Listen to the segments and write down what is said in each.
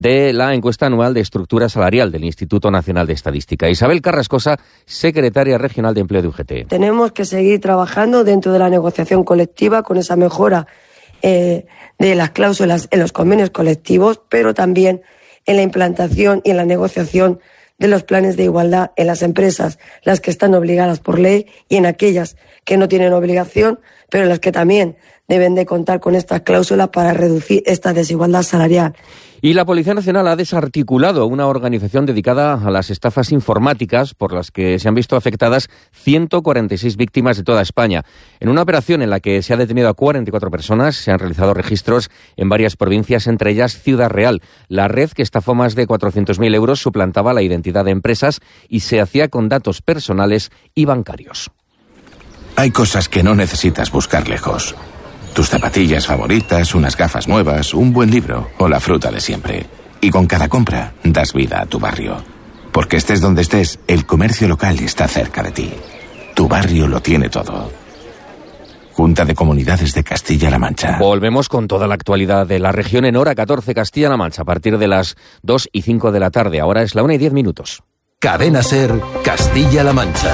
de la encuesta anual de estructura salarial del Instituto Nacional de Estadística. Isabel Carrascosa, secretaria regional de Empleo de UGT. Tenemos que seguir trabajando dentro de la negociación colectiva con esa mejora de las cláusulas en los convenios colectivos, pero también en la implantación y en la negociación de los planes de igualdad en las empresas, las que están obligadas por ley, y en aquellas que no tienen obligación, pero en las que también deben de contar con estas cláusulas para reducir esta desigualdad salarial. Y la Policía Nacional ha desarticulado una organización dedicada a las estafas informáticas por las que se han visto afectadas 146 víctimas de toda España. En una operación en la que se ha detenido a 44 personas, se han realizado registros en varias provincias, entre ellas Ciudad Real. La red, que estafó más de 400.000 euros, suplantaba la identidad de empresas y se hacía con datos personales y bancarios. Hay cosas que no necesitas buscar lejos. Tus zapatillas favoritas, unas gafas nuevas, un buen libro o la fruta de siempre. Y con cada compra das vida a tu barrio. Porque estés donde estés, el comercio local está cerca de ti. Tu barrio lo tiene todo. Junta de Comunidades de Castilla-La Mancha. Volvemos con toda la actualidad de la región en Hora 14 Castilla-La Mancha, a partir de las 2:05 de la tarde. Ahora es la 1:10. Cadena SER, Castilla-La Mancha.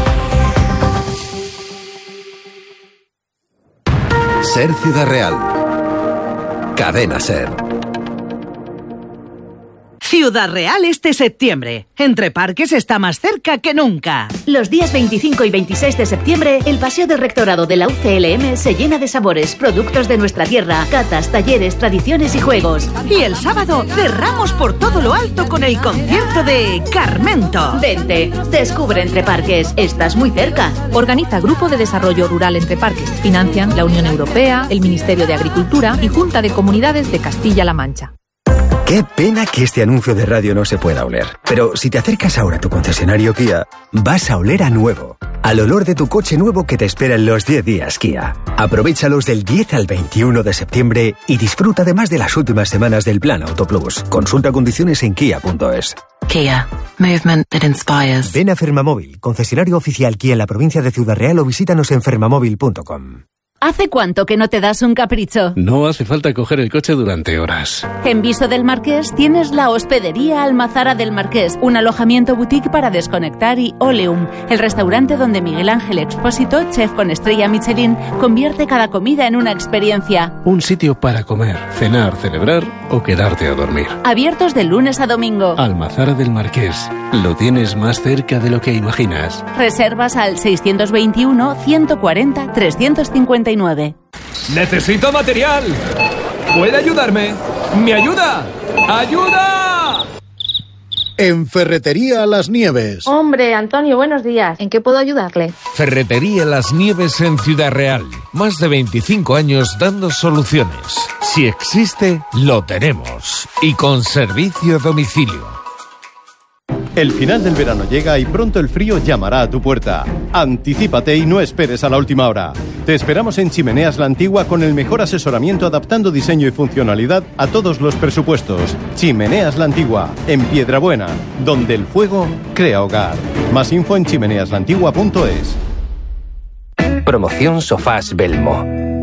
SER Ciudad Real. Cadena SER. Ciudad Real este septiembre. Entre Parques está más cerca que nunca. Los días 25 y 26 de septiembre, el Paseo del Rectorado de la UCLM se llena de sabores, productos de nuestra tierra, catas, talleres, tradiciones y juegos. Y el sábado cerramos por todo lo alto con el concierto de Carmento. Vente, descubre Entre Parques. Estás muy cerca. Organiza Grupo de Desarrollo Rural Entre Parques. Financian la Unión Europea, el Ministerio de Agricultura y Junta de Comunidades de Castilla-La Mancha. Qué pena que este anuncio de radio no se pueda oler. Pero si te acercas ahora a tu concesionario Kia, vas a oler a nuevo. Al olor de tu coche nuevo que te espera en los 10 días Kia. Aprovéchalos del 10 al 21 de septiembre y disfruta además de las últimas semanas del Plan Auto Plus. Consulta condiciones en kia.es. Kia. Movement that inspires. Ven a Fermamóvil, concesionario oficial Kia en la provincia de Ciudad Real, o visítanos en fermamóvil.com. ¿Hace cuánto que no te das un capricho? No hace falta coger el coche durante horas. En Viso del Marqués tienes la Hospedería Almazara del Marqués, un alojamiento boutique para desconectar, y Oleum, el restaurante donde Miguel Ángel Expósito, chef con estrella Michelin, convierte cada comida en una experiencia. Un sitio para comer, cenar, celebrar o quedarte a dormir. Abiertos de lunes a domingo. Almazara del Marqués. Lo tienes más cerca de lo que imaginas. Reservas al 621 140 359. ¡Necesito material! ¿Puede ayudarme? ¿Me ayuda? ¡Ayuda! En Ferretería Las Nieves. Hombre, Antonio, buenos días. ¿En qué puedo ayudarle? Ferretería Las Nieves en Ciudad Real. Más de 25 años dando soluciones. Si existe, lo tenemos. Y con servicio a domicilio. El final del verano llega y pronto el frío llamará a tu puerta. Anticípate y no esperes a la última hora. Te esperamos en Chimeneas La Antigua con el mejor asesoramiento, adaptando diseño y funcionalidad a todos los presupuestos. Chimeneas La Antigua, en Piedrabuena, donde el fuego crea hogar. Más info en chimeneaslantigua.es. Promoción Sofás Belmo.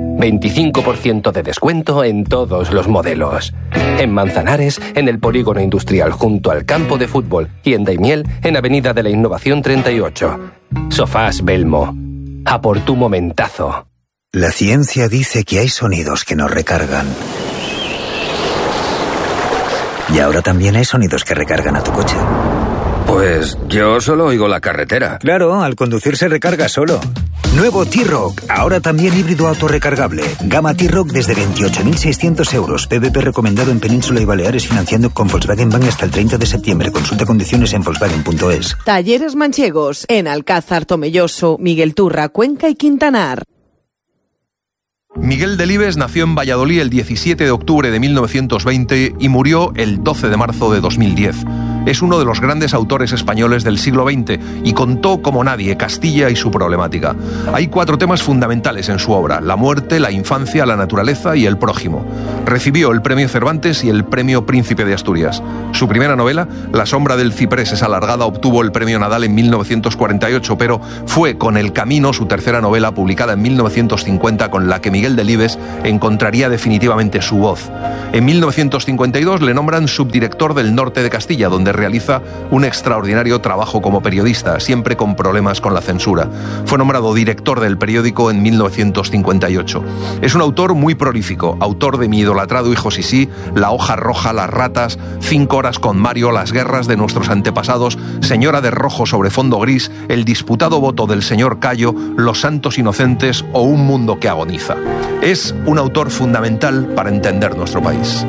25% de descuento en todos los modelos. En Manzanares, en el Polígono Industrial junto al campo de fútbol, y en Daimiel, en Avenida de la Innovación 38. Sofás Belmo. A por tu momentazo. La ciencia dice que hay sonidos que nos recargan. Y ahora también hay sonidos que recargan a tu coche. Pues yo solo oigo la carretera. Claro, al conducir se recarga solo. Nuevo T-Roc, ahora también híbrido autorrecargable. Gama T-Roc desde 28.600 euros. PVP recomendado en Península y Baleares, financiando con Volkswagen Bank hasta el 30 de septiembre. Consulta condiciones en volkswagen.es. Talleres Manchegos, en Alcázar, Tomelloso, Miguel Turra, Cuenca y Quintanar. Miguel Delibes nació en Valladolid el 17 de octubre de 1920 y murió el 12 de marzo de 2010. Es uno de los grandes autores españoles del siglo XX y contó como nadie Castilla y su problemática. Hay 4 temas fundamentales en su obra: la muerte, la infancia, la naturaleza y el prójimo. Recibió el premio Cervantes y el premio Príncipe de Asturias. Su primera novela, La sombra del ciprés es alargada, obtuvo el premio Nadal en 1948, pero fue Con el camino, su tercera novela, publicada en 1950, con la que Miguel Delibes encontraría definitivamente su voz. En 1952 le nombran subdirector del Norte de Castilla, donde realiza un extraordinario trabajo como periodista, siempre con problemas con la censura. Fue nombrado director del periódico en 1958. Es un autor muy prolífico, autor de Mi idolatrado hijo Sisí, La hoja roja, Las ratas, 5 horas con Mario, Las guerras de nuestros antepasados, Señora de rojo sobre fondo gris, El disputado voto del señor Cayo, Los santos inocentes o Un mundo que agoniza. Es un autor fundamental para entender nuestro país.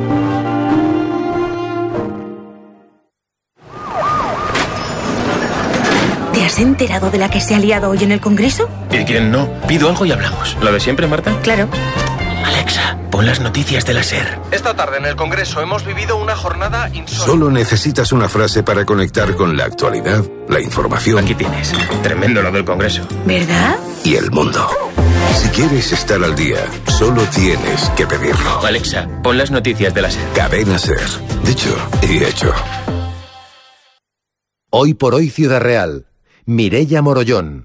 ¿Te has enterado de la que se ha liado hoy en el Congreso? ¿Y quién no? Pido algo y hablamos. ¿Lo de siempre, Marta? Claro. Alexa, pon las noticias de la SER. Esta tarde en el Congreso hemos vivido una jornada insólita. Solo necesitas una frase para conectar con la actualidad, la información. Aquí tienes. Tremendo lo del Congreso. ¿Verdad? Y el mundo. Si quieres estar al día, solo tienes que pedirlo. Alexa, pon las noticias de la SER. Cadena SER. Dicho y hecho. Hoy por hoy Ciudad Real. Mireia Morollón.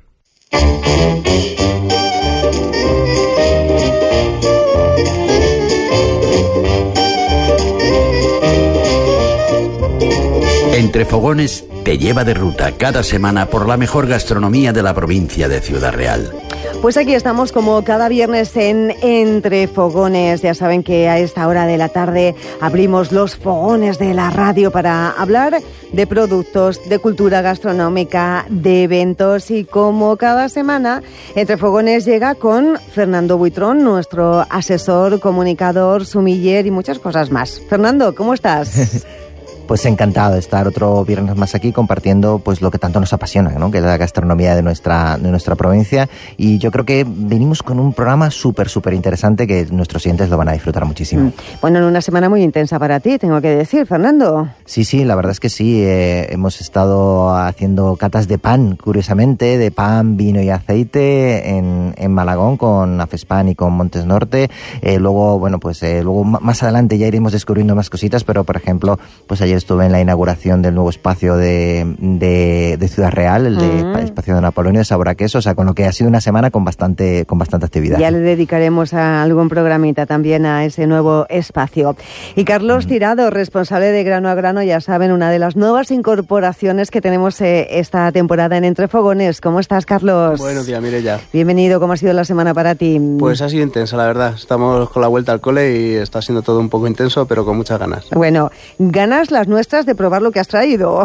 Entre Fogones te lleva de ruta cada semana por la mejor gastronomía de la provincia de Ciudad Real. Pues aquí estamos como cada viernes en Entre Fogones. Ya saben que a esta hora de la tarde abrimos los fogones de la radio para hablar de productos, de cultura gastronómica, de eventos, y como cada semana Entre Fogones llega con Fernando Buitrón, nuestro asesor, comunicador, sumiller y muchas cosas más. Fernando, ¿cómo estás? Pues encantado de estar otro viernes más aquí compartiendo pues lo que tanto nos apasiona, ¿no? Que es la gastronomía de nuestra provincia, y yo creo que venimos con un programa súper interesante que nuestros oyentes lo van a disfrutar muchísimo. Bueno, en una semana muy intensa para ti, tengo que decir, Fernando. Sí, la verdad es que sí, hemos estado haciendo catas de pan, curiosamente, de pan, vino y aceite en Malagón con Afespan y con Montes Norte. Luego más adelante ya iremos descubriendo más cositas, pero por ejemplo, pues ayer estuve en la inauguración del nuevo espacio de Ciudad Real, el espacio de Napoleón de Sabor a Queso, o sea, con lo que ha sido una semana con bastante actividad. Ya le dedicaremos a algún programita también a ese nuevo espacio. Y Carlos Tirado, responsable de Grano a Grano, ya saben, una de las nuevas incorporaciones que tenemos esta temporada en Entre Fogones. ¿Cómo estás, Carlos? Buenos días, Mireia. Bienvenido, ¿cómo ha sido la semana para ti? Pues ha sido intensa, la verdad. Estamos con la vuelta al cole y está siendo todo un poco intenso, pero con muchas ganas. Bueno, ganas las nuestras de probar lo que has traído.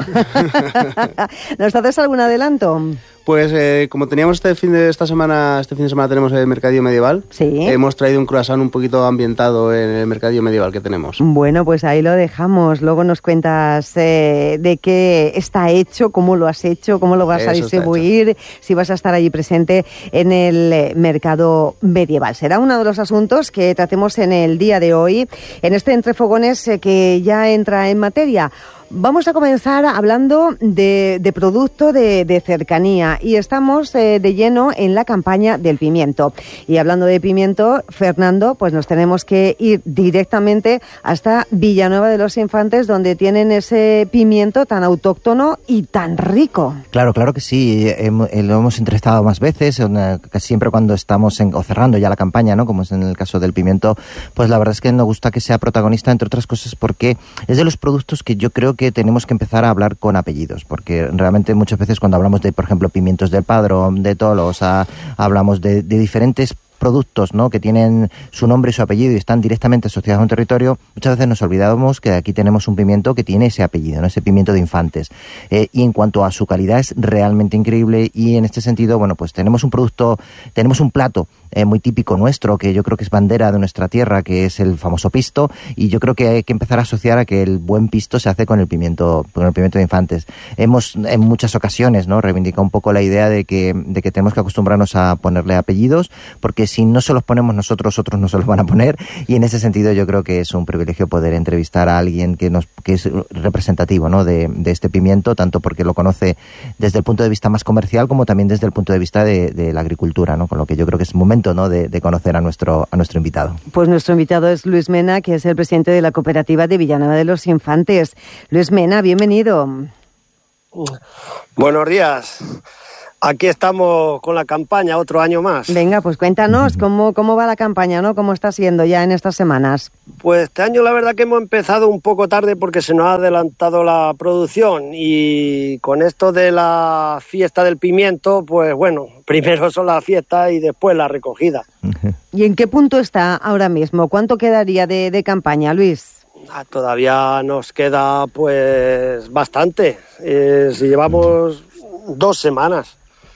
¿Nos haces algún adelanto? Pues como teníamos este fin de semana tenemos el mercadillo medieval. Sí. Hemos traído un croissant un poquito ambientado en el mercadillo medieval que tenemos. Bueno, pues ahí lo dejamos. Luego nos cuentas de qué está hecho, cómo lo has hecho, cómo lo vas a distribuir, si vas a estar allí presente en el mercado medieval. Será uno de los asuntos que tratemos en el día de hoy, en este Entre Fogones que ya entra en materia. Vamos a comenzar hablando de producto de cercanía, y estamos de lleno en la campaña del pimiento. Y hablando de pimiento, Fernando, pues nos tenemos que ir directamente hasta Villanueva de los Infantes, donde tienen ese pimiento tan autóctono y tan rico. Claro que sí, lo hemos entrevistado más veces, casi siempre cuando estamos o cerrando ya la campaña, ¿no? Como es en el caso del pimiento, pues la verdad es que nos gusta que sea protagonista, entre otras cosas porque es de los productos que yo creo que tenemos que empezar a hablar con apellidos, porque realmente muchas veces cuando hablamos de, por ejemplo, pimientos del Padrón, de Tolosa, hablamos de diferentes productos, ¿no?, que tienen su nombre y su apellido y están directamente asociados a un territorio. Muchas veces nos olvidamos que aquí tenemos un pimiento que tiene ese apellido, ¿no?, ese pimiento de Infantes. Y en cuanto a su calidad es realmente increíble, y en este sentido, bueno, pues tenemos un plato muy típico nuestro, que yo creo que es bandera de nuestra tierra, que es el famoso pisto, y yo creo que hay que empezar a asociar a que el buen pisto se hace con el pimiento de Infantes. Hemos en muchas ocasiones, ¿no?, reivindicado un poco la idea de que tenemos que acostumbrarnos a ponerle apellidos, porque si no se los ponemos nosotros, otros no se los van a poner, y en ese sentido yo creo que es un privilegio poder entrevistar a alguien que es representativo, ¿no?, de este pimiento, tanto porque lo conoce desde el punto de vista más comercial como también desde el punto de vista de la agricultura, ¿no?, con lo que yo creo que es momento, ¿no?, de conocer a nuestro invitado. Pues nuestro invitado es Luis Mena, que es el presidente de la cooperativa de Villanueva de los Infantes. Luis Mena, bienvenido. Buenos días. Aquí estamos con la campaña otro año más. Venga, pues cuéntanos cómo va la campaña, ¿no? ¿Cómo está siendo ya en estas semanas? Pues este año la verdad que hemos empezado un poco tarde porque se nos ha adelantado la producción, y con esto de la fiesta del pimiento, pues bueno, primero son las fiestas y después la recogida. ¿Y en qué punto está ahora mismo? ¿Cuánto quedaría de campaña, Luis? Todavía nos queda pues bastante. Si llevamos 2 semanas.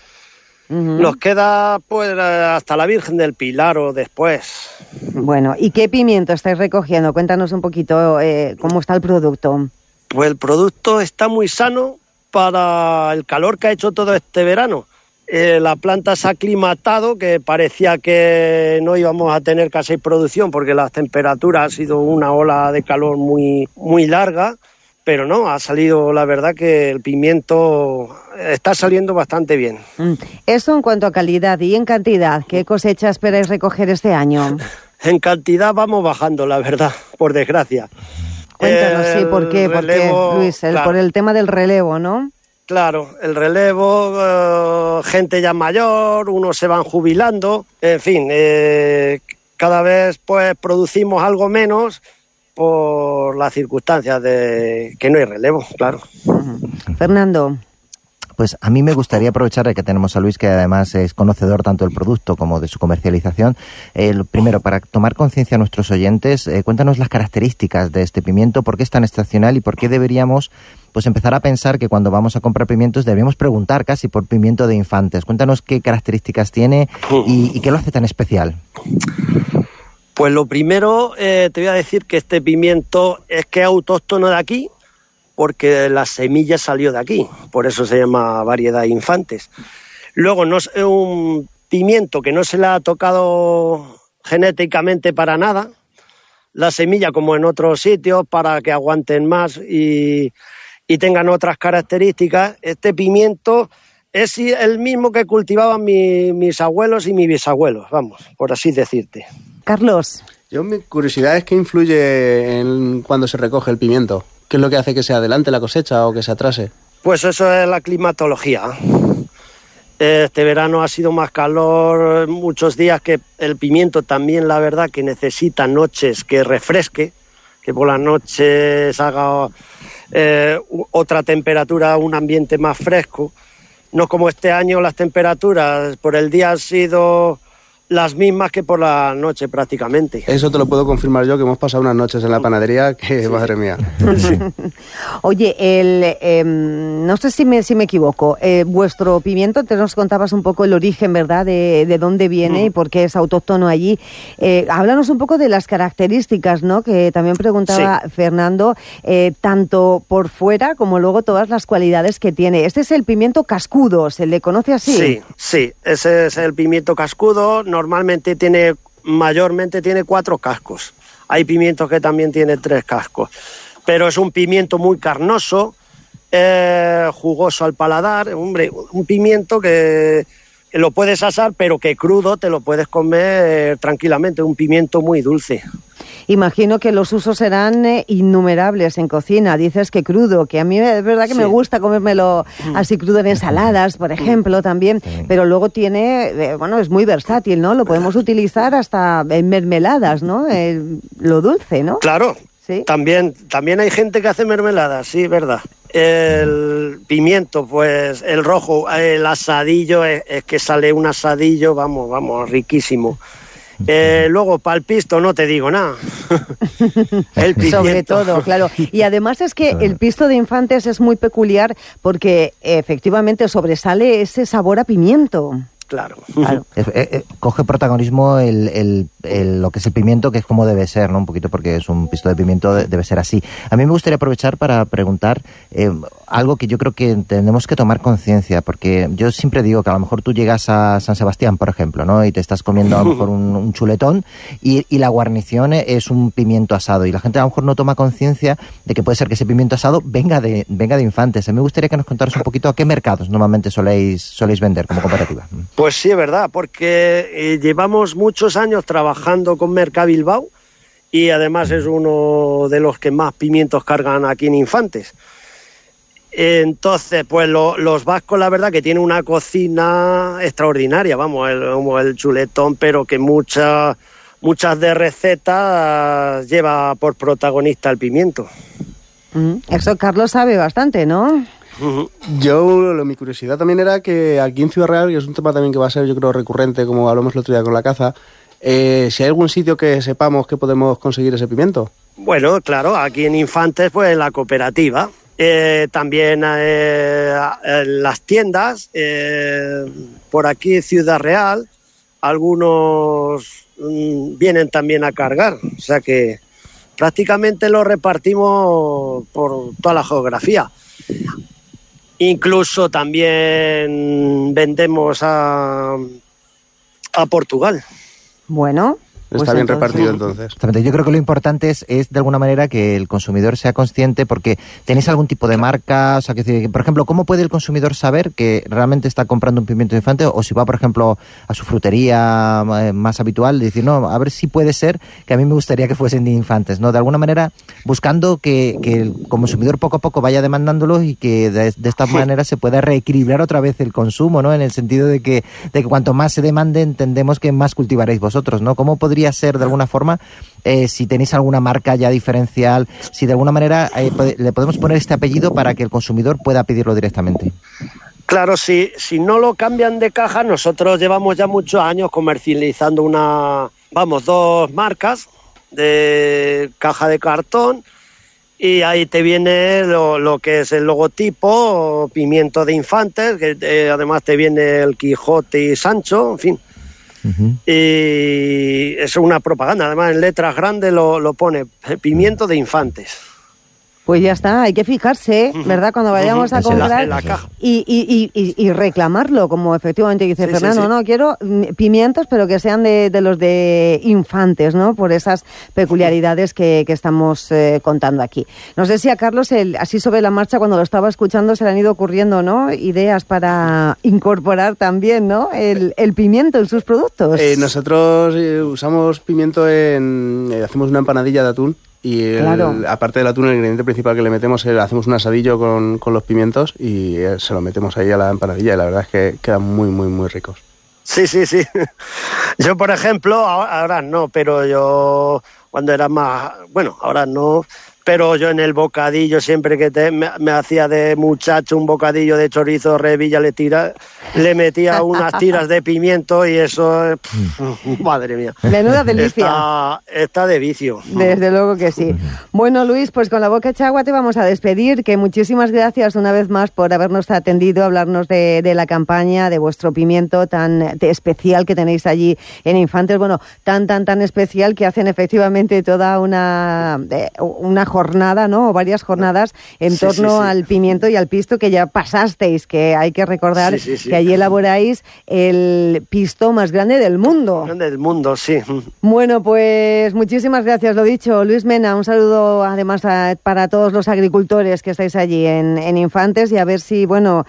Nos queda pues hasta la Virgen del Pilar o después. Bueno, ¿y qué pimiento estáis recogiendo? Cuéntanos un poquito cómo está el producto. Pues el producto está muy sano para el calor que ha hecho todo este verano. La planta se ha aclimatado, que parecía que no íbamos a tener casi producción porque las temperaturas, ha sido una ola de calor muy, muy larga. Pero no, ha salido, la verdad que el pimiento está saliendo bastante bien. Eso en cuanto a calidad, y en cantidad, ¿qué cosecha esperáis recoger este año? En cantidad vamos bajando, la verdad, por desgracia. Cuéntanos, sí, ¿por qué? Relevo, Luis, claro, por el tema del relevo, ¿no? Claro, el relevo, gente ya mayor, unos se van jubilando, en fin, cada vez pues producimos algo menos por las circunstancias de que no hay relevo, claro. Fernando. Pues a mí me gustaría aprovechar de que tenemos a Luis, que además es conocedor tanto del producto como de su comercialización. Primero, para tomar conciencia a nuestros oyentes, cuéntanos las características de este pimiento, por qué es tan excepcional y por qué deberíamos pues empezar a pensar que cuando vamos a comprar pimientos deberíamos preguntar casi por pimiento de Infantes. Cuéntanos qué características tiene y qué lo hace tan especial. Pues lo primero, te voy a decir que este pimiento es que es autóctono de aquí, porque la semilla salió de aquí, por eso se llama variedad Infantes. Luego, no es un pimiento que no se le ha tocado genéticamente para nada, la semilla como en otros sitios para que aguanten más y tengan otras características. Este pimiento es el mismo que cultivaban mis abuelos y mis bisabuelos, vamos, por así decirte. Carlos. Mi curiosidad es qué influye en cuando se recoge el pimiento. ¿Qué es lo que hace que se adelante la cosecha o que se atrase? Pues eso es la climatología. Este verano ha sido más calor, muchos días, que el pimiento también, la verdad, que necesita noches que refresque, que por las noches haga otra temperatura, un ambiente más fresco. No como este año las temperaturas por el día han sido las mismas que por la noche prácticamente. Eso te lo puedo confirmar yo, que hemos pasado unas noches en la panadería que, sí. Madre mía. Sí. Oye, no sé si me equivoco, vuestro pimiento, te nos contabas un poco el origen, ¿verdad?, de dónde viene y por qué es autóctono allí. Háblanos un poco de las características, ¿no?, que también preguntaba Fernando, tanto por fuera como luego todas las cualidades que tiene. Este es el pimiento cascudo, ¿se le conoce así? Sí, ese es el pimiento cascudo. Mayormente tiene 4 cascos. Hay pimientos que también tienen 3 cascos. Pero es un pimiento muy carnoso, jugoso al paladar. Hombre, un pimiento que lo puedes asar, pero que crudo te lo puedes comer tranquilamente. Un pimiento muy dulce. Imagino que los usos serán innumerables en cocina. Dices que crudo, que a mí es verdad que me gusta comérmelo así crudo en ensaladas, por ejemplo, también, pero luego tiene, es muy versátil, ¿no? Lo podemos utilizar hasta en mermeladas, ¿no? Lo dulce, ¿no? Claro, ¿sí? También hay gente que hace mermeladas, sí, verdad. El pimiento, pues el rojo, el asadillo, es que sale un asadillo, vamos, riquísimo. Luego, para el pisto no te digo nada. El pimiento. Sobre todo, claro. Y además es que el pisto de Infantes es muy peculiar porque efectivamente sobresale ese sabor a pimiento. Claro. Coge protagonismo lo que es el pimiento, que es como debe ser, ¿no? Un poquito porque es un pisto de pimiento, debe ser así. A mí me gustaría aprovechar para preguntar algo que yo creo que tenemos que tomar conciencia, porque yo siempre digo que a lo mejor tú llegas a San Sebastián, por ejemplo, ¿no? Y te estás comiendo a lo mejor un chuletón y la guarnición es un pimiento asado, y la gente a lo mejor no toma conciencia de que puede ser que ese pimiento asado venga de Infantes. A mí me gustaría que nos contaras un poquito a qué mercados normalmente soléis vender como cooperativa. Pues sí, es verdad, porque llevamos muchos años trabajando con Merca Bilbao y además es uno de los que más pimientos cargan aquí en Infantes. Entonces, pues los vascos, la verdad que tienen una cocina extraordinaria, vamos, como el chuletón, pero que muchas de recetas lleva por protagonista el pimiento. Eso Carlos sabe bastante, ¿no? Mi curiosidad también era que aquí en Ciudad Real, que es un tema también que va a ser, yo creo, recurrente, como hablamos el otro día con la caza, si hay algún sitio que sepamos que podemos conseguir ese pimiento. Bueno, claro, aquí en Infantes, pues en la cooperativa. También en las tiendas, por aquí en Ciudad Real, algunos vienen también a cargar, o sea que prácticamente lo repartimos por toda la geografía. Incluso también vendemos a Portugal. Bueno, está bien repartido entonces. Yo creo que lo importante es de alguna manera que el consumidor sea consciente, porque tenéis algún tipo de marca, o sea, que por ejemplo, ¿cómo puede el consumidor saber que realmente está comprando un pimiento de Infante? O si va, por ejemplo, a su frutería más habitual, decir, no, a ver si puede ser que a mí me gustaría que fuesen de Infantes, ¿no? De alguna manera, buscando que el consumidor poco a poco vaya demandándolo y que de esta manera se pueda reequilibrar otra vez el consumo, ¿no? En el sentido de que cuanto más se demande, entendemos que más cultivaréis vosotros, ¿no? ¿Cómo podría ser de alguna forma, si tenéis alguna marca ya diferencial, si de alguna manera le podemos poner este apellido para que el consumidor pueda pedirlo directamente? Claro, si no lo cambian de caja, nosotros llevamos ya muchos años comercializando dos marcas de caja de cartón, y ahí te viene lo que es el logotipo, pimiento de Infantes, que además te viene el Quijote y Sancho, en fin. Y es una propaganda, además en letras grandes lo pone pimiento de Infantes. Pues ya está, hay que fijarse, ¿verdad? Cuando vayamos a comprar y reclamarlo, como efectivamente dice Fernando, no, quiero pimientos, pero que sean de los de Infantes, ¿no? Por esas peculiaridades que estamos contando aquí. No sé si a Carlos, así sobre la marcha, cuando lo estaba escuchando, se le han ido ocurriendo, ¿no? Ideas para incorporar también, ¿no? El pimiento en sus productos. Nosotros usamos pimiento hacemos una empanadilla de atún. Y aparte del atún, el ingrediente principal que le metemos hacemos un asadillo con los pimientos y se lo metemos ahí a la empanadilla, y la verdad es que quedan muy, muy, muy ricos. Sí. Yo, por ejemplo, ahora no, pero yo cuando era más... Bueno, ahora no... Pero yo en el bocadillo, siempre que me hacía de muchacho un bocadillo de chorizo revilla, le metía unas tiras de pimiento y eso, madre mía. Menuda delicia. Está de vicio. Desde luego que sí. Bueno, Luis, pues con la boca hecha agua te vamos a despedir, que muchísimas gracias una vez más por habernos atendido, hablarnos de la campaña, de vuestro pimiento tan especial que tenéis allí en Infantes, bueno, tan especial que hacen efectivamente toda una jornada, ¿no? O varias jornadas en torno al pimiento y al pisto, que ya pasasteis, que hay que recordar que allí elaboráis el pisto más grande del mundo. Grande del mundo, sí. Bueno, pues muchísimas gracias, lo dicho. Luis Mena, un saludo además para todos los agricultores que estáis allí en Infantes, y a ver si,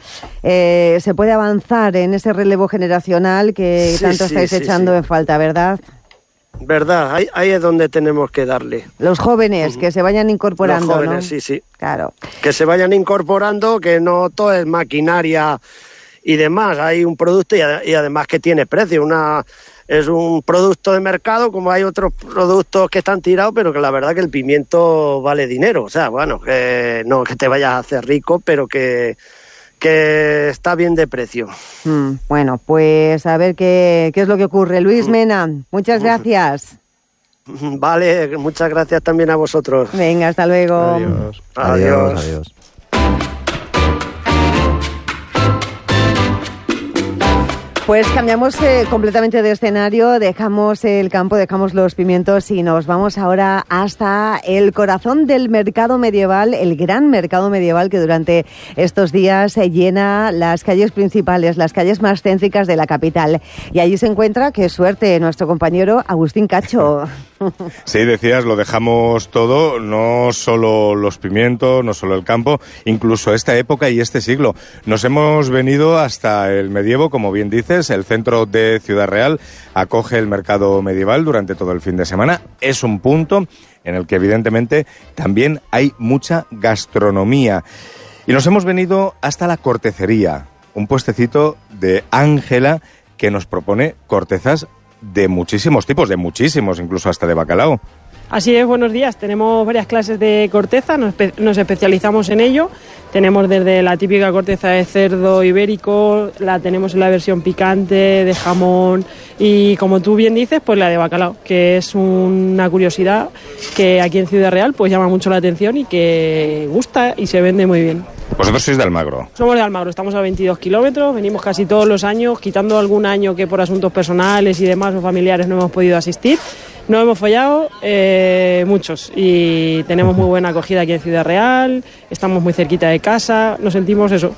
se puede avanzar en ese relevo generacional que tanto estáis echando en falta, ¿verdad? Verdad, ahí es donde tenemos que darle. Los jóvenes, que se vayan incorporando, los jóvenes, ¿no? Sí. Claro. Que se vayan incorporando, que no todo es maquinaria y demás. Hay un producto y además que tiene precio. Es un producto de mercado, como hay otros productos que están tirados, pero que la verdad que el pimiento vale dinero. O sea, que no que te vayas a hacer rico, pero que está bien de precio. Bueno, pues a ver qué es lo que ocurre. Luis Mena, muchas gracias. Vale, muchas gracias también a vosotros. Venga, hasta luego. Adiós. Pues cambiamos completamente de escenario, dejamos el campo, dejamos los pimientos y nos vamos ahora hasta el corazón del mercado medieval, el gran mercado medieval que durante estos días llena las calles principales, las calles más céntricas de la capital. Y allí se encuentra, qué suerte, nuestro compañero Agustín Cacho. Sí, decías, lo dejamos todo, no solo los pimientos, no solo el campo, incluso esta época y este siglo. Nos hemos venido hasta el medievo, como bien dices, el centro de Ciudad Real acoge el mercado medieval durante todo el fin de semana. Es un punto en el que evidentemente también hay mucha gastronomía. Y nos hemos venido hasta la cortecería, un puestecito de Ángela que nos propone cortezas de muchísimos tipos, incluso hasta de bacalao. Así es, buenos días. Tenemos varias clases de corteza, nos especializamos en ello. Tenemos desde la típica corteza de cerdo ibérico, la tenemos en la versión picante, de jamón y, como tú bien dices, pues la de bacalao, que es una curiosidad que aquí en Ciudad Real pues llama mucho la atención y que gusta y se vende muy bien. Vosotros sois de Almagro. Somos de Almagro, estamos a 22 kilómetros, venimos casi todos los años, quitando algún año que por asuntos personales y demás o familiares no hemos podido asistir. No hemos fallado muchos y tenemos muy buena acogida aquí en Ciudad Real, estamos muy cerquita de casa, nos sentimos eso,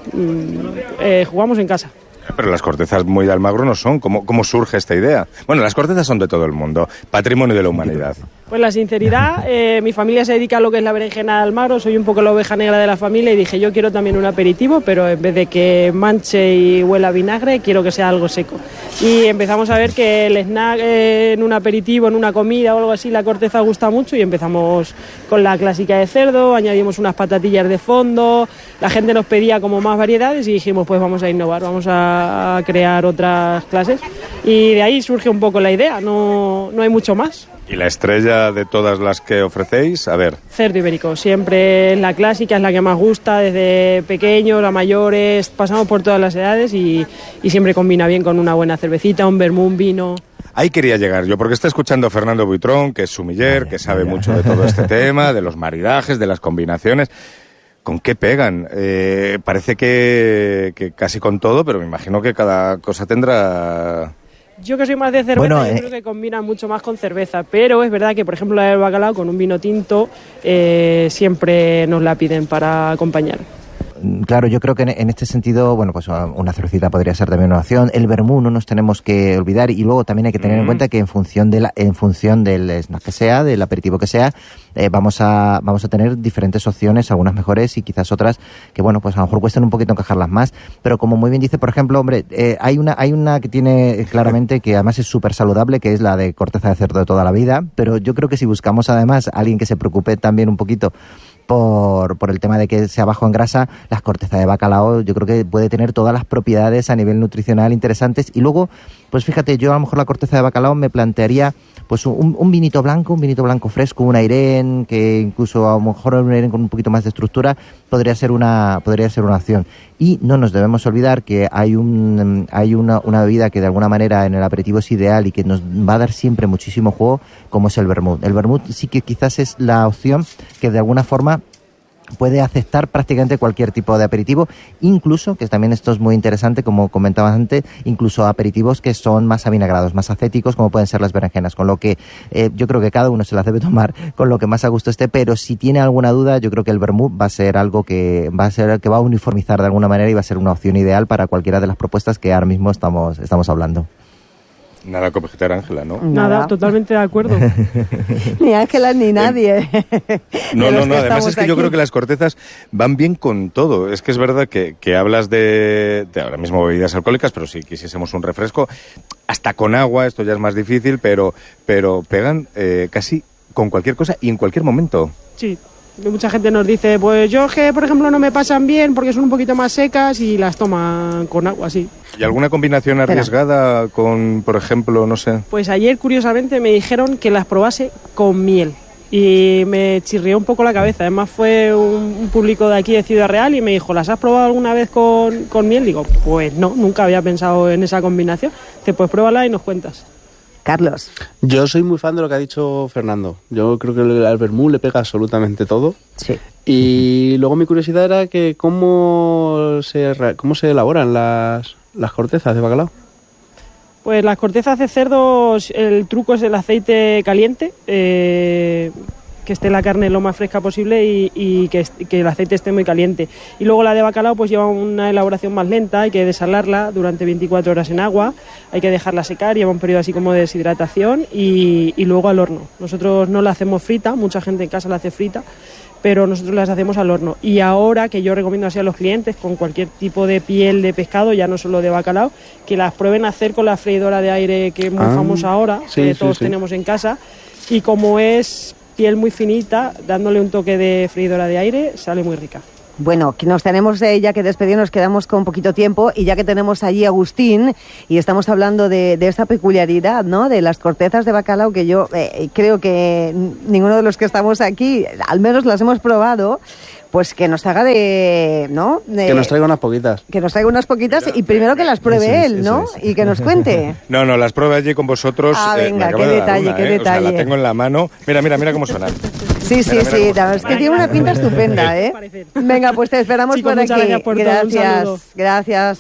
jugamos en casa. Pero las cortezas muy de Almagro no son. ¿Cómo surge esta idea? Bueno, las cortezas son de todo el mundo, patrimonio de la humanidad. Pues la sinceridad, mi familia se dedica a lo que es la berenjena de Almagro, soy un poco la oveja negra de la familia y dije, yo quiero también un aperitivo, pero en vez de que manche y huela a vinagre, quiero que sea algo seco. Y empezamos a ver que el snack en un aperitivo, en una comida o algo así, la corteza gusta mucho y empezamos con la clásica de cerdo, añadimos unas patatillas de fondo, la gente nos pedía como más variedades y dijimos, pues vamos a innovar, vamos a crear otras clases y de ahí surge un poco la idea, no hay mucho más. ¿Y la estrella de todas las que ofrecéis? A ver. Cerdo ibérico, siempre es la clásica, es la que más gusta, desde pequeños a mayores, pasamos por todas las edades y siempre combina bien con una buena cervecita, un vermú, un vino. Ahí quería llegar yo, porque está escuchando a Fernando Buitrón, que es sumiller, que sabe mucho de todo este tema, de los maridajes, de las combinaciones. ¿Con qué pegan? Parece que casi con todo, pero me imagino que cada cosa tendrá... Yo que soy más de cerveza, yo creo que combina mucho más con cerveza, pero es verdad que, por ejemplo, la del bacalao con un vino tinto siempre nos la piden para acompañar. Claro, yo creo que en este sentido, bueno, pues una cervecita podría ser también una opción. El vermú no nos tenemos que olvidar y luego también hay que tener en cuenta que en función del snack que sea, del aperitivo que sea, vamos a tener diferentes opciones, algunas mejores y quizás otras que, bueno, pues a lo mejor cuestan un poquito encajarlas más. Pero como muy bien dice, por ejemplo, hombre, hay una que tiene claramente que además es súper saludable, que es la de corteza de cerdo de toda la vida. Pero yo creo que si buscamos además a alguien que se preocupe también un poquito por el tema de que sea bajo en grasa, las cortezas de bacalao yo creo que puede tener todas las propiedades a nivel nutricional interesantes. Y luego, pues fíjate, yo a lo mejor la corteza de bacalao me plantearía pues un vinito blanco fresco, un airén, que incluso a lo mejor un airén con un poquito más de estructura podría ser una opción. Y no nos debemos olvidar que hay una bebida que de alguna manera en el aperitivo es ideal y que nos va a dar siempre muchísimo juego, como es el vermut. El vermut sí que quizás es la opción que de alguna forma puede aceptar prácticamente cualquier tipo de aperitivo, incluso, que también esto es muy interesante, como comentabas antes, incluso aperitivos que son más avinagrados, más acéticos, como pueden ser las berenjenas, con lo que yo creo que cada uno se las debe tomar con lo que más a gusto esté, pero si tiene alguna duda, yo creo que el vermut va a ser algo que va a uniformizar de alguna manera y va a ser una opción ideal para cualquiera de las propuestas que ahora mismo estamos hablando. Nada que objetar, Ángela, ¿no? Nada, totalmente de acuerdo. Ni Ángela ni nadie. No, además es que yo creo que las cortezas van bien con todo. Es que es verdad que hablas de ahora mismo bebidas alcohólicas, pero si quisiésemos un refresco, hasta con agua, esto ya es más difícil, pero pegan casi con cualquier cosa y en cualquier momento. Sí. Mucha gente nos dice, pues yo que por ejemplo no me pasan bien porque son un poquito más secas y las toman con agua, sí. ¿Y alguna combinación arriesgada con, por ejemplo, no sé? Pues ayer curiosamente me dijeron que las probase con miel y me chirrió un poco la cabeza. Además fue un público de aquí de Ciudad Real y me dijo, ¿las has probado alguna vez con miel? Digo, pues no, nunca había pensado en esa combinación. Dice, pues pruébala y nos cuentas. Carlos. Yo soy muy fan de lo que ha dicho Fernando. Yo creo que al vermú le pega absolutamente todo. Sí. Y luego mi curiosidad era que cómo se elaboran las cortezas de bacalao. Pues las cortezas de cerdo, el truco es el aceite caliente, que esté la carne lo más fresca posible y que el aceite esté muy caliente. Y luego la de bacalao pues lleva una elaboración más lenta, hay que desalarla durante 24 horas en agua, hay que dejarla secar, lleva un periodo así como de deshidratación y luego al horno. Nosotros no la hacemos frita, mucha gente en casa la hace frita, pero nosotros las hacemos al horno. Y ahora, que yo recomiendo así a los clientes, con cualquier tipo de piel de pescado, ya no solo de bacalao, que las prueben a hacer con la freidora de aire, que es muy famosa ahora, que todos tenemos en casa, y como es piel muy finita, dándole un toque de freidora de aire, sale muy rica. Bueno, que nos tenemos ya que despedir, nos quedamos con poquito tiempo y ya que tenemos allí a Agustín y estamos hablando de esta peculiaridad, ¿no?, de las cortezas de bacalao, que yo creo que ninguno de los que estamos aquí, al menos las hemos probado, pues que nos haga que nos traiga unas poquitas. Que nos traiga unas poquitas y primero que las pruebe él, ¿no? Y que nos cuente. No, las pruebe allí con vosotros. Venga, qué detalle, qué detalle. O sea, la tengo en la mano. Mira cómo suena. Sí, la verdad es que tiene una pinta estupenda, ¿eh? Venga, pues te esperamos por aquí. Gracias por todo, gracias.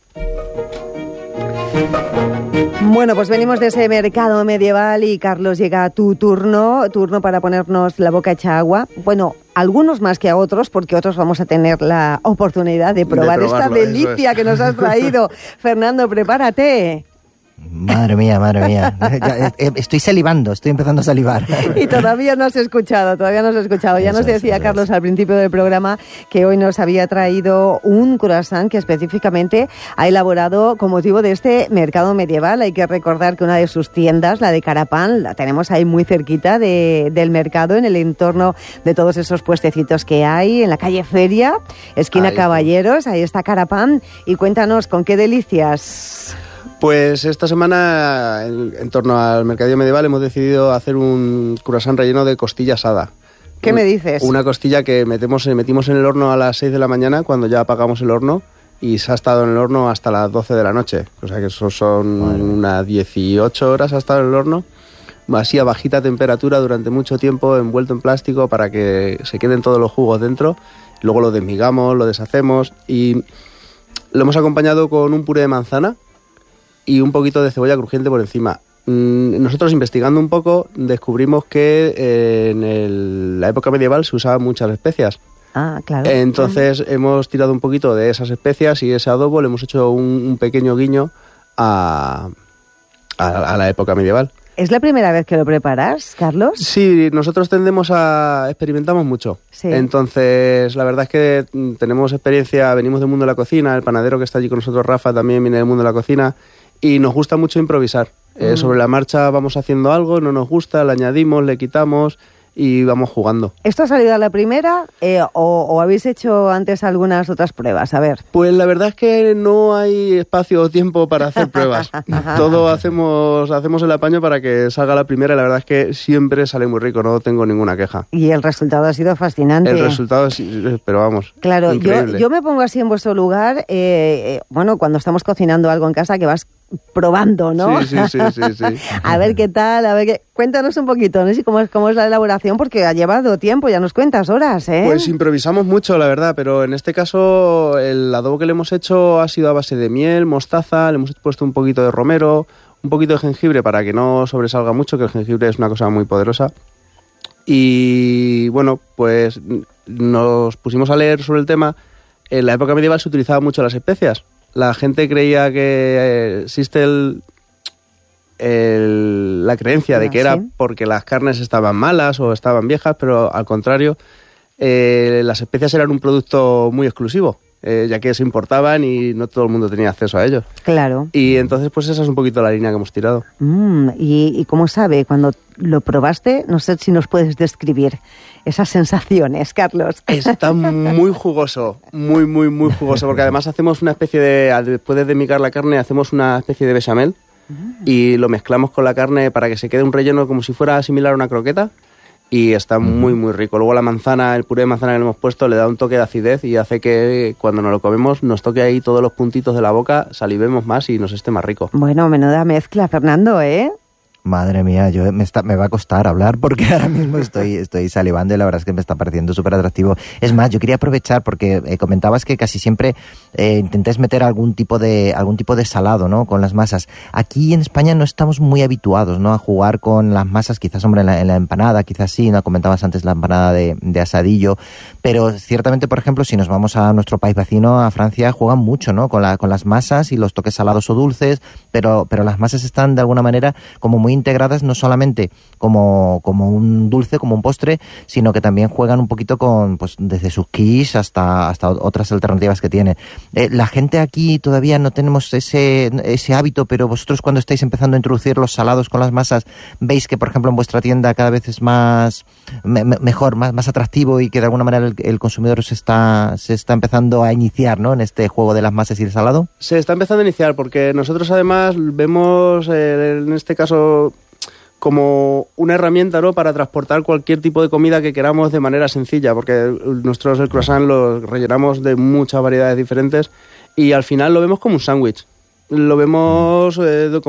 Bueno, pues venimos de ese mercado medieval y Carlos, llega a tu turno para ponernos la boca hecha agua. Bueno, algunos más que a otros, porque otros vamos a tener la oportunidad de probar esta delicia que nos has traído. Fernando, prepárate. Madre mía. Estoy salivando, estoy empezando a salivar. Y todavía no has escuchado. Ya nos decía Carlos al principio del programa que hoy nos había traído un croissant que específicamente ha elaborado con motivo de este mercado medieval. Hay que recordar que una de sus tiendas, la de Carapán, la tenemos ahí muy cerquita del mercado, en el entorno de todos esos puestecitos que hay, en la calle Feria, esquina Caballeros, ahí está Carapán. Y cuéntanos, ¿con qué delicias? Pues esta semana, en torno al mercadillo medieval, hemos decidido hacer un croissant relleno de costilla asada. ¿Qué me dices? Una costilla que metimos en el horno a las 6 de la mañana, cuando ya apagamos el horno, y se ha estado en el horno hasta las 12 de la noche. O sea que eso son unas 18 horas ha estado en el horno, así a bajita temperatura durante mucho tiempo, envuelto en plástico para que se queden todos los jugos dentro. Luego lo desmigamos, lo deshacemos y lo hemos acompañado con un puré de manzana y un poquito de cebolla crujiente por encima. Nosotros, investigando un poco, descubrimos que en la época medieval se usaban muchas especias. Ah, claro. Entonces hemos tirado un poquito de esas especias y ese adobo le hemos hecho un pequeño guiño a la época medieval. ¿Es la primera vez que lo preparas, Carlos? Sí, nosotros experimentamos mucho. Sí. Entonces, la verdad es que tenemos experiencia, venimos del mundo de la cocina, el panadero que está allí con nosotros, Rafa, también viene del mundo de la cocina, y nos gusta mucho improvisar. Sobre la marcha vamos haciendo algo, no nos gusta, le añadimos, le quitamos y vamos jugando. ¿Esto ha salido a la primera o habéis hecho antes algunas otras pruebas? A ver. Pues la verdad es que no hay espacio o tiempo para hacer pruebas. Todo hacemos el apaño para que salga la primera y la verdad es que siempre sale muy rico, no tengo ninguna queja. Y el resultado ha sido fascinante. El resultado es, pero vamos, claro, increíble. Yo me pongo así en vuestro lugar, cuando estamos cocinando algo en casa, que vas probando, ¿no? Sí. A ver qué tal, cuéntanos un poquito, ¿no? ¿Cómo es la elaboración? Porque ha llevado tiempo, ya nos cuentas horas, ¿eh? Pues improvisamos mucho, la verdad, pero en este caso el adobo que le hemos hecho ha sido a base de miel, mostaza, le hemos puesto un poquito de romero, un poquito de jengibre para que no sobresalga mucho, que el jengibre es una cosa muy poderosa. Y bueno, pues nos pusimos a leer sobre el tema. En la época medieval se utilizaban mucho las especias. La gente creía que existe la creencia de que era porque las carnes estaban malas o estaban viejas, pero al contrario, las especias eran un producto muy exclusivo, ya que se importaban y no todo el mundo tenía acceso a ellos. Claro. Y entonces, pues esa es un poquito la línea que hemos tirado. ¿Y cómo sabe? Cuando lo probaste, no sé si nos puedes describir esas sensaciones, Carlos. Está muy jugoso, muy jugoso, porque además hacemos una especie de, después de desmigar la carne, hacemos una especie de bechamel y lo mezclamos con la carne para que se quede un relleno como si fuera similar a una croqueta y está muy rico. Luego la manzana, el puré de manzana que le hemos puesto le da un toque de acidez y hace que cuando nos lo comemos nos toque ahí todos los puntitos de la boca, salivemos más y nos esté más rico. Bueno, menuda mezcla, Fernando, ¿eh? Madre mía, me va a costar hablar porque ahora mismo estoy salivando y la verdad es que me está pareciendo súper atractivo. Es más, yo quería aprovechar porque comentabas que casi siempre intentáis meter algún tipo de salado, ¿no? Con las masas. Aquí en España no estamos muy habituados, ¿no? A jugar con las masas, quizás, hombre, en la empanada, quizás sí, ¿no? Comentabas antes la empanada de asadillo, pero ciertamente, por ejemplo, si nos vamos a nuestro país vecino, a Francia, juegan mucho, ¿no? Con las masas y los toques salados o dulces, pero las masas están de alguna manera como muy integradas, no solamente como un dulce, como un postre, sino que también juegan un poquito con, pues, desde sus quiche hasta otras alternativas que tiene. La gente aquí todavía no tenemos ese hábito, pero vosotros cuando estáis empezando a introducir los salados con las masas, veis que, por ejemplo, en vuestra tienda cada vez es mejor, más atractivo y que de alguna manera el consumidor se está empezando a iniciar, ¿no? En este juego de las masas y el salado. Se está empezando a iniciar porque nosotros además vemos en este caso como una herramienta, ¿no? Para transportar cualquier tipo de comida que queramos de manera sencilla, porque nosotros el croissant lo rellenamos de muchas variedades diferentes y al final lo vemos como un sándwich. Lo vemos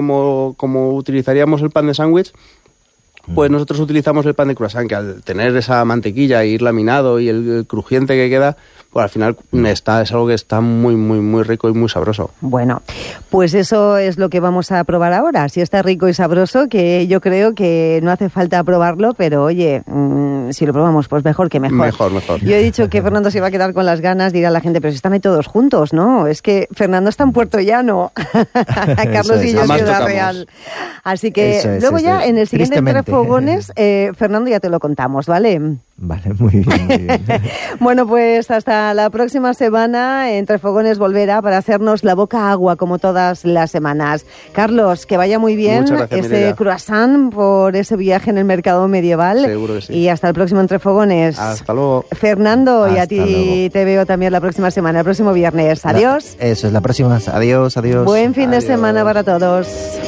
como utilizaríamos el pan de sándwich. Pues nosotros utilizamos el pan de croissant, que al tener esa mantequilla y ir laminado y el crujiente que queda, pues al final es algo que está muy, muy, muy rico y muy sabroso. Bueno, pues eso es lo que vamos a probar ahora. Si está rico y sabroso, que yo creo que no hace falta probarlo, pero oye, si lo probamos, pues mejor que mejor. Mejor. Yo he dicho que Fernando se iba a quedar con las ganas, dirá la gente, pero si están ahí todos juntos, ¿no? Es que Fernando está en Puerto Llano, Carlos y yo en Ciudad Real. Así que luego ya en el siguiente Entre Fogones, Fernando, ya te lo contamos, ¿vale? Vale, muy bien. Bueno, pues hasta la próxima semana. Entre Fogones volverá para hacernos la boca agua como todas las semanas. Carlos, que vaya muy bien ese croissant por ese viaje en el mercado medieval. Seguro que sí. Y hasta el próximo Entre Fogones. Hasta luego. Fernando, y a ti te veo también la próxima semana, el próximo viernes. Adiós. Eso es la próxima. Adiós. Buen fin de semana para todos.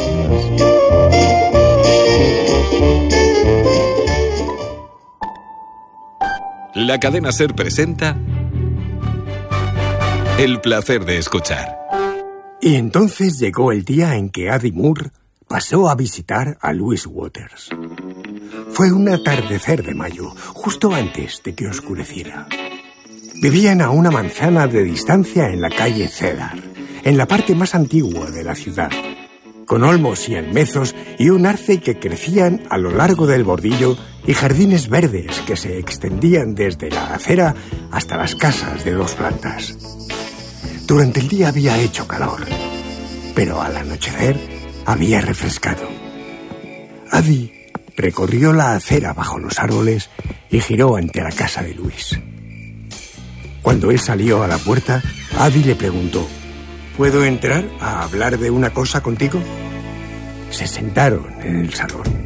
La cadena SER presenta El placer de escuchar. Y entonces llegó el día en que Addie Moore pasó a visitar a Louise Waters. Fue un atardecer de mayo, justo antes de que oscureciera. Vivían a una manzana de distancia en la calle Cedar, en la parte más antigua de la ciudad, con olmos y almezos y un arce que crecían a lo largo del bordillo y jardines verdes que se extendían desde la acera hasta las casas de 2 plantas. Durante el día había hecho calor, pero al anochecer había refrescado. Addie recorrió la acera bajo los árboles y giró ante la casa de Luis. Cuando él salió a la puerta, Addie le preguntó: ¿puedo entrar a hablar de una cosa contigo? Se sentaron en el salón.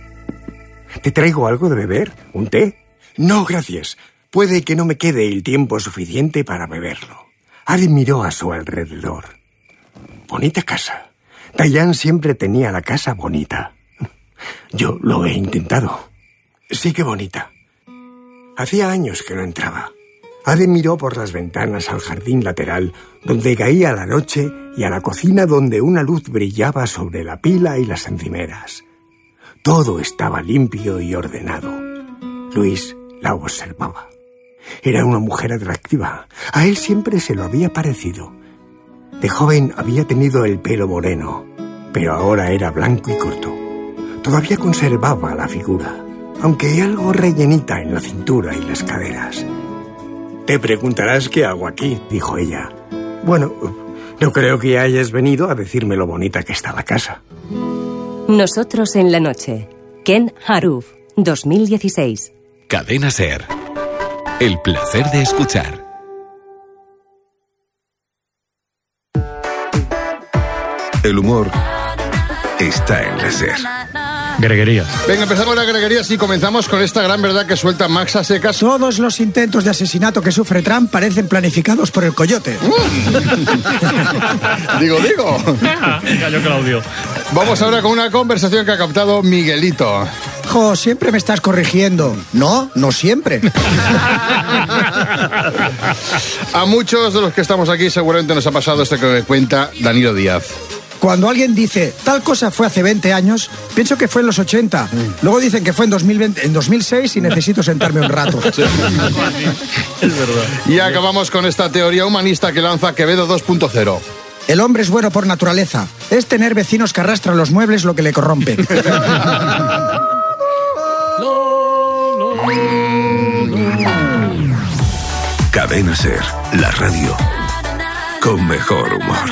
¿Te traigo algo de beber? ¿Un té? No, gracias. Puede que no me quede el tiempo suficiente para beberlo. Addie miró a su alrededor. Bonita casa. Diane siempre tenía la casa bonita. Yo lo he intentado. Sí que bonita. Hacía años que no entraba. Addie miró por las ventanas al jardín lateral, donde caía la noche, y a la cocina donde una luz brillaba sobre la pila y las encimeras. Todo estaba limpio y ordenado. Luis la observaba. Era una mujer atractiva. A él siempre se lo había parecido. De joven había tenido el pelo moreno, pero ahora era blanco y corto. Todavía conservaba la figura, aunque algo rellenita en la cintura y las caderas. Te preguntarás qué hago aquí, dijo ella. Bueno, no creo que hayas venido a decirme lo bonita que está la casa. Nosotros en la noche. Ken Haruf, 2016. Cadena SER. El placer de escuchar. El humor está en la SER. Greguerías. Venga, empezamos las greguerías y comenzamos con esta gran verdad que suelta Max a secas. Todos los intentos de asesinato que sufre Trump parecen planificados por el coyote. Digo. Cayó Claudio. Vamos ahora con una conversación que ha captado Miguelito. Jo, siempre me estás corrigiendo. No siempre. A muchos de los que estamos aquí seguramente nos ha pasado esto que cuenta Danilo Díaz. Cuando alguien dice, tal cosa fue hace 20 años, pienso que fue en los 80. Luego dicen que fue en 2006 y necesito sentarme un rato. Sí. Es verdad. Y acabamos con esta teoría humanista que lanza Quevedo 2.0. El hombre es bueno por naturaleza. Es tener vecinos que arrastran los muebles lo que le corrompe. Cadena SER, la radio con mejor humor.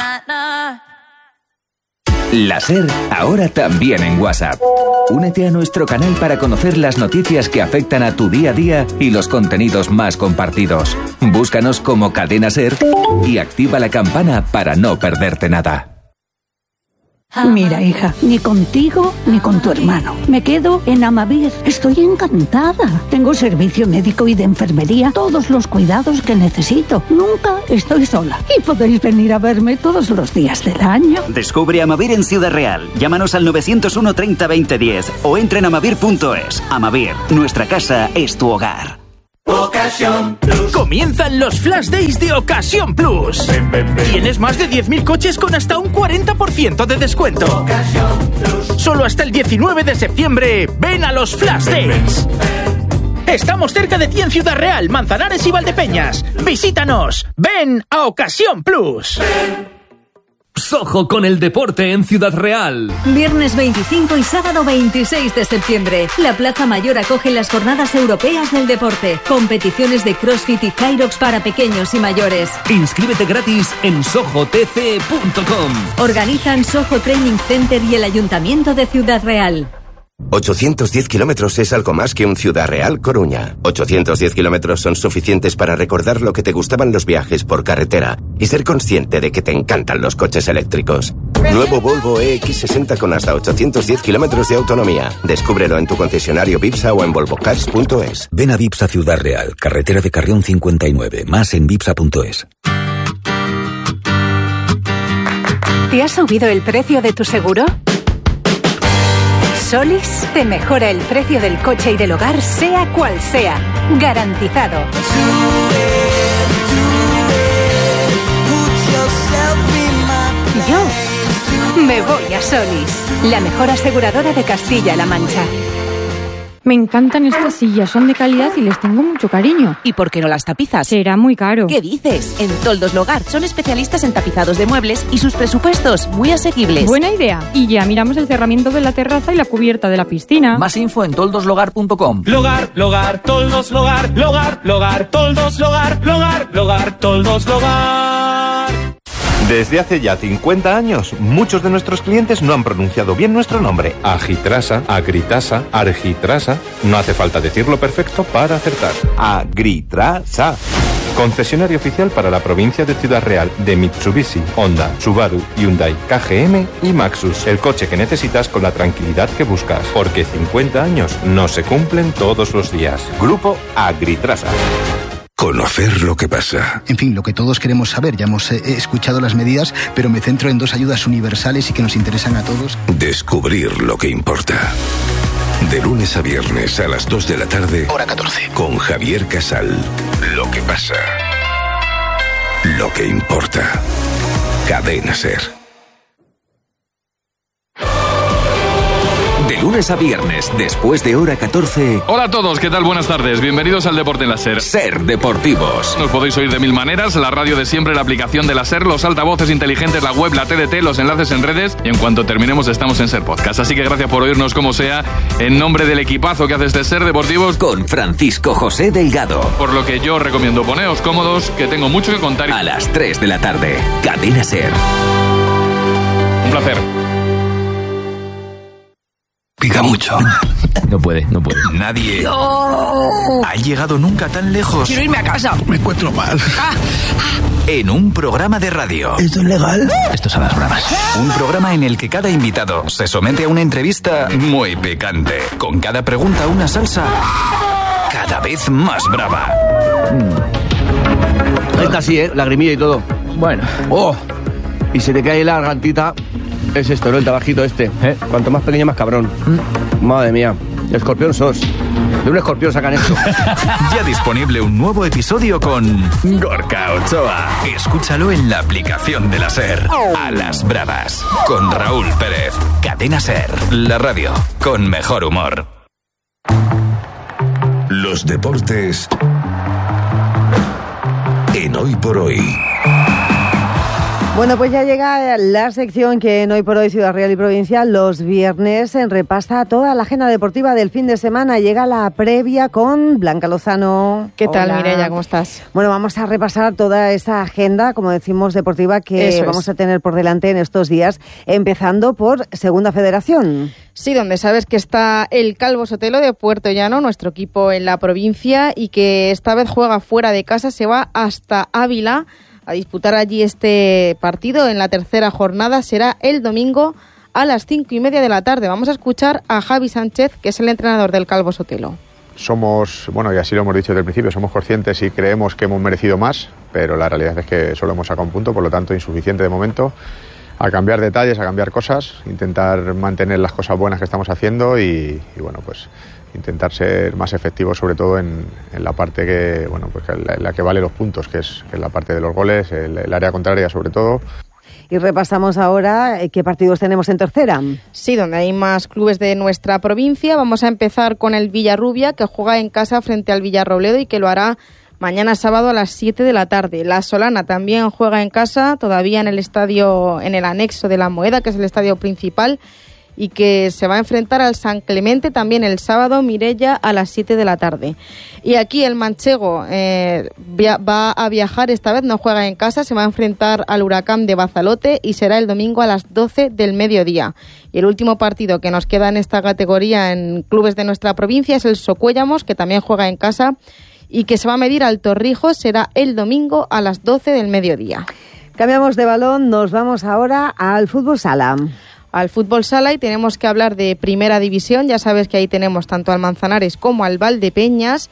La SER, ahora también en WhatsApp. Únete a nuestro canal para conocer las noticias que afectan a tu día a día y los contenidos más compartidos. Búscanos como Cadena SER y activa la campana para no perderte nada. Mira, hija, ni contigo ni con tu hermano. Me quedo en Amavir. Estoy encantada. Tengo servicio médico y de enfermería, todos los cuidados que necesito. Nunca estoy sola. Y podéis venir a verme todos los días del año. Descubre Amavir en Ciudad Real. Llámanos al 901 30 20 10 o entra en amavir.es. Amavir, nuestra casa es tu hogar. Ocasión Plus. Comienzan los Flash Days de Ocasión Plus. Tienes más de 10.000 coches con hasta un 40% de descuento. Ocasión Plus. Solo hasta el 19 de septiembre. Ven a los Flash Days. Estamos cerca de ti en Ciudad Real, Manzanares y Valdepeñas. Visítanos. Ven a Ocasión Plus. Sojo con el deporte en Ciudad Real. Viernes 25 y sábado 26 de septiembre. La Plaza Mayor acoge las Jornadas Europeas del Deporte. Competiciones de CrossFit y Hyrox para pequeños y mayores. Inscríbete gratis en sojotc.com. Organizan Soho Training Center y el Ayuntamiento de Ciudad Real. 810 kilómetros es algo más que un Ciudad Real Coruña. 810 kilómetros son suficientes para recordar lo que te gustaban los viajes por carretera y ser consciente de que te encantan los coches eléctricos. Nuevo Volvo EX60 con hasta 810 kilómetros de autonomía. Descúbrelo en tu concesionario Vipsa o en volvocars.es. Ven a Vipsa Ciudad Real, carretera de Carrión 59, más en vipsa.es. ¿Te ha subido el precio de tu seguro? Solis te mejora el precio del coche y del hogar, sea cual sea. Garantizado. Yo me voy a Solis, la mejor aseguradora de Castilla-La Mancha. Me encantan estas sillas, son de calidad y les tengo mucho cariño. ¿Y por qué no las tapizas? Será muy caro. ¿Qué dices? En Toldos Logar son especialistas en tapizados de muebles y sus presupuestos muy asequibles. Buena idea. Y ya miramos el cerramiento de la terraza y la cubierta de la piscina. Más info en toldoslogar.com. Logar, Logar, Toldos Logar, Logar, Logar, Toldos Logar, Logar, Logar, Toldos Logar. Desde hace ya 50 años, muchos de nuestros clientes no han pronunciado bien nuestro nombre. Agitrasa, Agritrasa, Argitrasa. No hace falta decirlo perfecto para acertar. Agritrasa. Concesionario oficial para la provincia de Ciudad Real de Mitsubishi, Honda, Subaru, Hyundai, KGM y Maxus. El coche que necesitas con la tranquilidad que buscas. Porque 50 años no se cumplen todos los días. Grupo Agritrasa. Conocer lo que pasa. En fin, lo que todos queremos saber. Ya hemos escuchado las medidas, pero me centro en dos ayudas universales y que nos interesan a todos. Descubrir lo que importa. De lunes a viernes a las 2 de la tarde. Hora 14. Con Javier Casal. Lo que pasa. Lo que importa. Cadena SER. De lunes a viernes, después de hora 14. Hola a todos, ¿qué tal? Buenas tardes. Bienvenidos al Deporte en la SER. SER Deportivos. Nos podéis oír de mil maneras, la radio de siempre, la aplicación de la SER, los altavoces inteligentes, la web, la TDT, los enlaces en redes y en cuanto terminemos estamos en SER Podcast. Así que gracias por oírnos como sea, en nombre del equipazo que hace este SER Deportivos. Con Francisco José Delgado. Por lo que yo recomiendo poneos cómodos, que tengo mucho que contar. A las 3 de la tarde, Cadena SER. Un placer. Pica mucho. No puede. Nadie ha llegado nunca tan lejos. Quiero irme a casa. Me encuentro mal. En un programa de radio. ¿Esto es legal? Esto son las bromas. Un programa en el que cada invitado se somete a una entrevista muy picante. Con cada pregunta una salsa cada vez más brava. Es casi, lagrimilla y todo. Bueno. ¡Oh! Y se te cae la gargantita. Es esto, ¿no? El tabajito este. Cuanto más pequeño, más cabrón. Madre mía. Escorpión sos. De un escorpión sacan esto. Ya disponible un nuevo episodio con Gorka Ochoa. Escúchalo en la aplicación de la SER. A las bravas. Con Raúl Pérez. Cadena SER. La radio con mejor humor. Los deportes en Hoy por Hoy. Bueno, pues ya llega la sección que en Hoy por Hoy Ciudad Real y Provincia los viernes repasa toda la agenda deportiva del fin de semana. Llega la previa con Blanca Lozano. ¿Qué tal, Hola. Mireia? ¿Cómo estás? Bueno, vamos a repasar toda esa agenda, como decimos, deportiva que vamos a tener por delante en estos días, empezando por Segunda Federación. Sí, donde sabes que está el Calvo Sotelo de Puerto Llano, nuestro equipo en la provincia, y que esta vez juega fuera de casa, se va hasta Ávila a disputar allí este partido en la tercera jornada. Será el domingo a las 5:30 de la tarde. Vamos a escuchar a Javi Sánchez, que es el entrenador del Calvo Sotelo. Somos, bueno, y así lo hemos dicho desde el principio, somos conscientes y creemos que hemos merecido más, pero la realidad es que solo hemos sacado un punto, por lo tanto insuficiente de momento. A cambiar detalles, a cambiar cosas, intentar mantener las cosas buenas que estamos haciendo y bueno, pues intentar ser más efectivos, sobre todo en la parte que, bueno, pues en la que vale los puntos, que es la parte de los goles, el área contraria sobre todo. Y repasamos ahora qué partidos tenemos en tercera. Sí, donde hay más clubes de nuestra provincia. Vamos a empezar con el Villarrubia, que juega en casa frente al Villarrobledo y que lo hará mañana sábado a las 7 de la tarde. La Solana también juega en casa, todavía en el estadio, en el anexo de La Moeda, que es el estadio principal, y que se va a enfrentar al San Clemente también el sábado, Mireia, a las 7 de la tarde. Y aquí el Manchego va a viajar, esta vez no juega en casa, se va a enfrentar al Huracán de Bazalote y será el domingo a las 12 del mediodía. Y el último partido que nos queda en esta categoría en clubes de nuestra provincia es el Socuéllamos, que también juega en casa y que se va a medir al Torrijos, será el domingo a las 12 del mediodía. Cambiamos de balón, nos vamos ahora al fútbol sala. Al fútbol sala, y tenemos que hablar de Primera División. Ya sabes que ahí tenemos tanto al Manzanares como al Valdepeñas.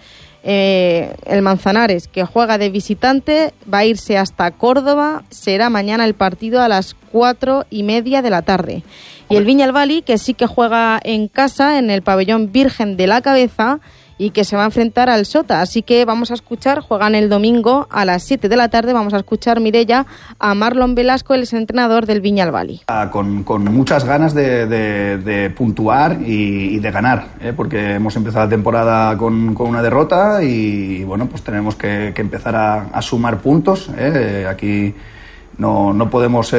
El Manzanares, que juega de visitante, va a irse hasta Córdoba. Será mañana el partido a las 4:30 de la tarde. Y el Viñalbali, que sí que juega en casa, en el pabellón Virgen de la Cabeza, y que se va a enfrentar al Sota. Así que vamos a escuchar, juegan el domingo a las 7 de la tarde, vamos a escuchar, Mireia, a Marlon Velasco, el entrenador del Viñalbali. Con muchas ganas de puntuar y de ganar, porque hemos empezado la temporada con una derrota y bueno, pues tenemos que empezar a sumar puntos. Aquí no podemos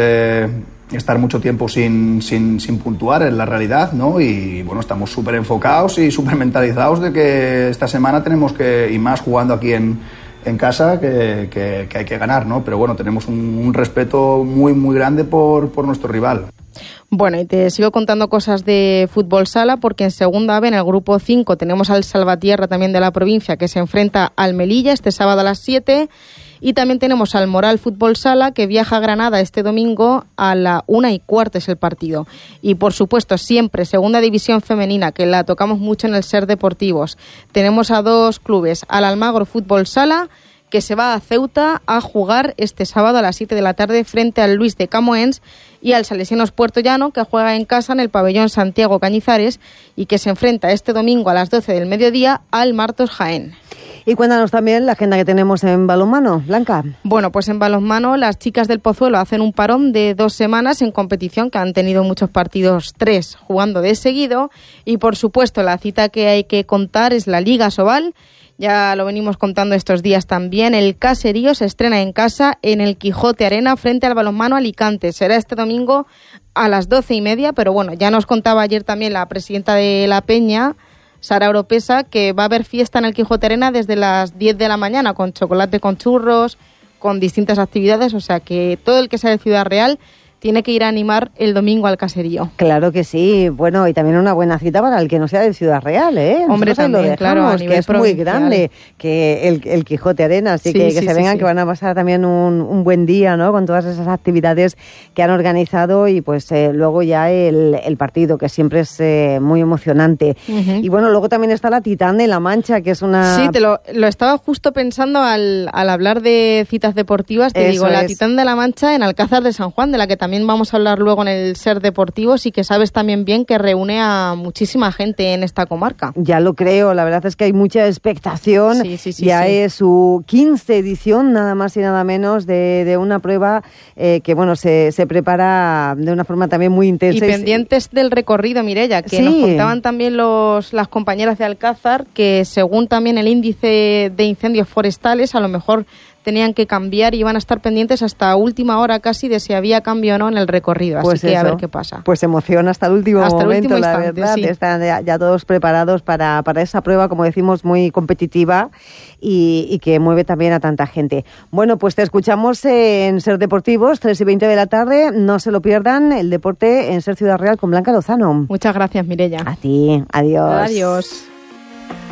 estar mucho tiempo sin puntuar, en la realidad, ¿no? Y bueno, estamos súper enfocados y súper mentalizados de que esta semana tenemos que, y más jugando aquí en casa, que hay que ganar, ¿no? Pero bueno, tenemos un respeto muy, muy grande por nuestro rival. Bueno, y te sigo contando cosas de fútbol sala, porque en segunda B, en el grupo 5, tenemos al Salvatierra también de la provincia, que se enfrenta al Melilla este sábado a las 7. Y también tenemos al Moral Fútbol Sala, que viaja a Granada este domingo a la 1:15 es el partido. Y por supuesto, siempre Segunda División Femenina, que la tocamos mucho en el SER Deportivos. Tenemos a dos clubes, al Almagro Fútbol Sala, que se va a Ceuta a jugar este sábado a las 7 de la tarde frente al Luis de Camoens, y al Salesianos Puerto Llano, que juega en casa en el pabellón Santiago Cañizares y que se enfrenta este domingo a las 12 del mediodía al Martos Jaén. Y cuéntanos también la agenda que tenemos en balonmano, Blanca. Bueno, pues en balonmano las chicas del Pozuelo hacen un parón de 2 semanas en competición, que han tenido muchos partidos, 3 jugando de seguido, y por supuesto la cita que hay que contar es la Liga Sobal. Ya lo venimos contando estos días también. El Caserío se estrena en casa en el Quijote Arena frente al Balonmano Alicante. Será este domingo a las 12:30, pero bueno, ya nos contaba ayer también la presidenta de la Peña, Sara Oropesa, que va a haber fiesta en el Quijote Arena desde las 10 de la mañana, con chocolate, con churros, con distintas actividades, o sea que todo el que sea de Ciudad Real tiene que ir a animar el domingo al Caserío. Claro que sí. Bueno, y también una buena cita para el que no sea de Ciudad Real, ¿eh? Hombre, también, lo dejamos, claro, a nivel que es provincial. muy grande, que el Quijote Arena, así Sí, que sí, se vengan, sí. que van a pasar también un buen día, ¿no? Con todas esas actividades que han organizado y pues luego ya el partido, que siempre es muy emocionante. Ujú. Y bueno, luego también está la Titán de La Mancha, que es una... Sí, te lo estaba justo pensando al hablar de citas deportivas, te Eso digo, la es. Titán de la Mancha en Alcázar de San Juan, de la que también también vamos a hablar luego en el Ser Deportivos y que sabes también bien que reúne a muchísima gente en esta comarca. Ya lo creo, la verdad es que hay mucha expectación. Ya es su 15 edición, nada más y nada menos, de una prueba que bueno se prepara de una forma también muy intensa. Y pendientes del recorrido, Mireia, que nos contaban también las compañeras de Alcázar que según también el índice de incendios forestales, a lo mejor tenían que cambiar y iban a estar pendientes hasta última hora casi de si había cambio o no en el recorrido. Así que a ver qué pasa. Pues emociona hasta el último momento, la instante, verdad. Sí. Están ya todos preparados para esa prueba, como decimos, muy competitiva y que mueve también a tanta gente. Bueno, pues te escuchamos en Ser Deportivos, 3:20 de la tarde. No se lo pierdan, el deporte en Ser Ciudad Real con Blanca Lozano. Muchas gracias, Mireia. A ti, adiós. Adiós.